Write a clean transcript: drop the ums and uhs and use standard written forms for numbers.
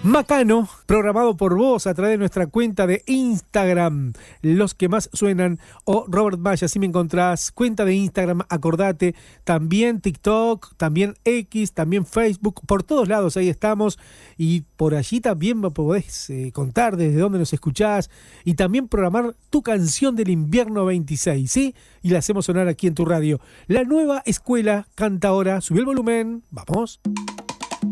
Macano, programado por vos a través de nuestra cuenta de Instagram, los que más suenan, o Robert Maya, si me encontrás, cuenta de Instagram, acordate, también TikTok, también X, también Facebook, por todos lados ahí estamos, y por allí también me podés contar desde dónde nos escuchás, y también programar tu canción del invierno 26, ¿sí? Y la hacemos sonar aquí en tu radio. La nueva escuela canta ahora, subí el volumen, vamos.